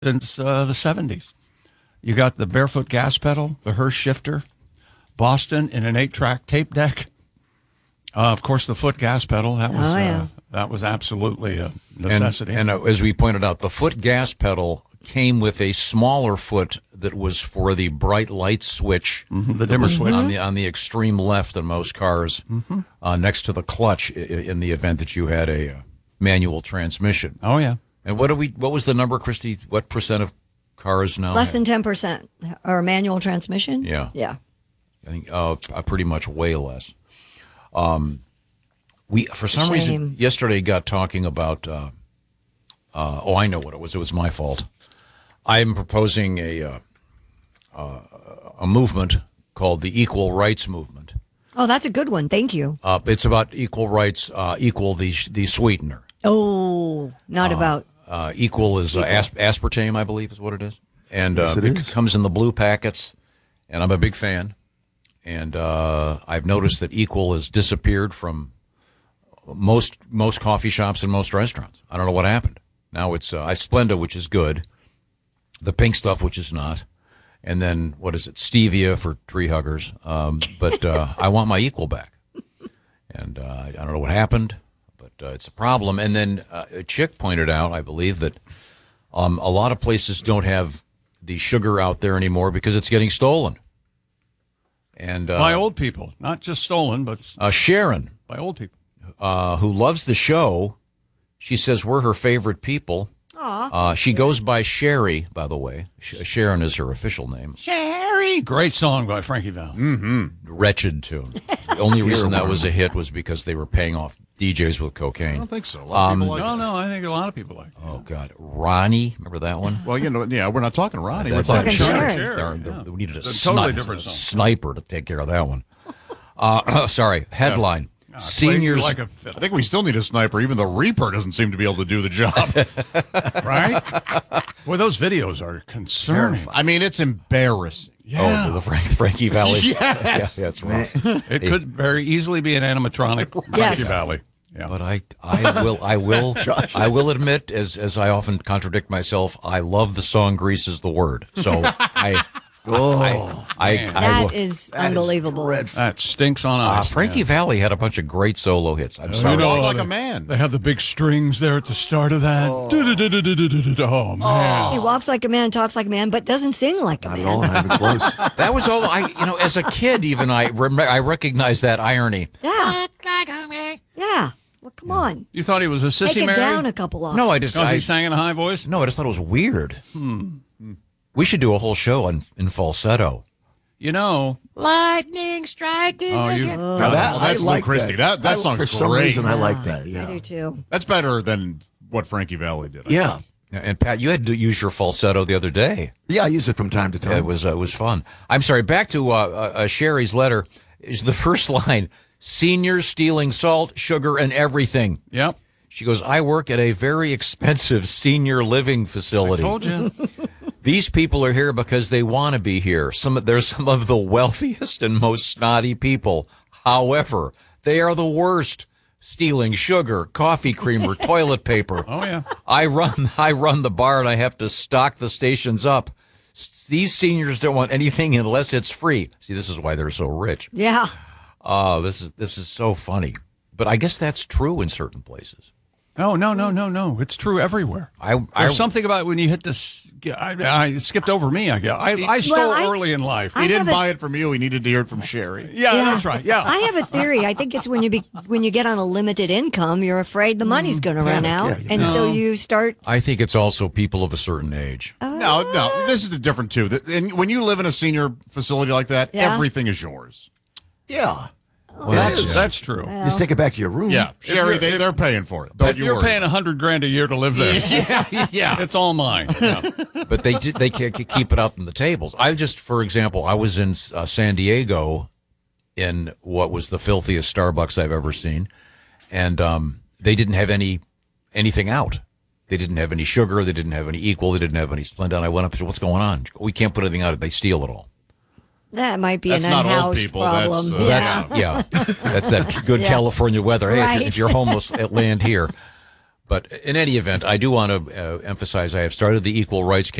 since the 70s. You got the barefoot gas pedal, the Hurst shifter, Boston in an 8-track tape deck. Of course, the foot gas pedal. That was absolutely a necessity. And as we pointed out, the foot gas pedal came with a smaller foot that was for the bright light switch, the dimmer switch on the extreme left in most cars, next to the clutch in the event that you had a manual transmission. Oh yeah. And what was the number, Christy? What percent of cars now? Less than 10% are manual transmission. Yeah. Yeah. I think pretty much way less. We for some reason yesterday got talking about. I know what it was. It was my fault. I am proposing a movement called the Equal Rights Movement. Oh, that's a good one. Thank you. It's about equal rights, equal the sweetener. Oh, not about. Equal is aspartame, I believe, is what it is. And yes, it comes in the blue packets, and I'm a big fan. And I've noticed that Equal has disappeared from most coffee shops and most restaurants. I don't know what happened. Now it's Splenda, which is good, the pink stuff, which is not, and then what is it, stevia for tree huggers. But I want my Equal back, and I don't know what happened, but it's a problem. And then a chick pointed out, I believe, that a lot of places don't have the sugar out there anymore because it's getting stolen. And by old people, not just stolen, but Sharon, by old people, who loves the show. She says we're her favorite people. She goes by Sherry, by the way. Sharon is her official name. Sherry, great song by Frankie Valli. Wretched tune. The only reason that was a hit was because they were paying off DJs with cocaine. I don't think so. A lot of people like it. No, I think a lot of people like it. Oh God, Ronnie, remember that one? Well, we're not talking Ronnie. We're That's talking Sharon. We needed a totally different song. sniper to take care of that one. Sorry, headline. Seniors. I think we still need a sniper. Even the Reaper doesn't seem to be able to do the job. Right? Boy, those videos are concerning. I mean, it's embarrassing. Yeah. Oh, the Frankie Valli. Yes. Yeah, it's rough. It could very easily be an animatronic Frankie Yes. Valli. Yeah. But I will admit, as I often contradict myself, I love the song "Grease is the Word." So That is unbelievable. That stinks on ice. Frankie Valli had a bunch of great solo hits. I'm sorry. You walk like a man. They have the big strings there at the start of that. Oh, man. He walks like a man, talks like a man, but doesn't sing like a man. Oh, Not even close. That was all as a kid, even I recognized that irony. Yeah. Yeah. Well, come on. You thought he was a sissy, Take it Mary? down a couple of. No, Because he sang in a high voice? No, I just thought it was weird. We should do a whole show in falsetto. You know. Lightning striking. Oh, you. Now that, that's I Lou like Christie. That song's for some great. reason, I like that. I Yeah. do too. That's better than what Frankie Valli did. Yeah. And Pat, you had to use your falsetto the other day. Yeah, I use it from time to time. It was fun. I'm sorry. Back to Sherry's letter. Is the first line: seniors stealing salt, sugar, and everything. Yep. She goes, I work at a very expensive senior living facility. I told you. These people are here because they want to be here. They're some of the wealthiest and most snotty people. However, they are the worst. Stealing sugar, coffee creamer, toilet paper. Oh, yeah. I run the bar and I have to stock the stations up. These seniors don't want anything unless it's free. See, this is why they're so rich. Yeah. Oh, this is so funny. But I guess that's true in certain places. Oh, no. It's true everywhere. There's something about when you hit this. I skipped over me, I guess. I stole early in life. He didn't buy it from you. He needed to hear it from Sherry. Yeah, that's right. Yeah. I have a theory. I think it's when you get on a limited income, you're afraid the money's going to run out, and so you start. I think it's also people of a certain age. No, this is the different too. And when you live in a senior facility like that, Yeah. everything is yours. Yeah. Well, that's true. Just take it back to your room. Yeah, Sherry, they're paying for it. Don't If you you're worry. paying $100,000 a year to live there, yeah. it's all mine. Yeah. But they can't keep it up in the tables. For example, I was in San Diego in what was the filthiest Starbucks I've ever seen, and they didn't have anything out. They didn't have any sugar. They didn't have any Equal. They didn't have any Splenda. And I went up and said, "What's going on? We can't put anything out. They steal it all." That might be That's an not old unhoused people, problem. that's, That's that good Yeah. California weather. Hey, Right. if you're homeless, land here. But in any event, I do want to emphasize I have started the Equal Rights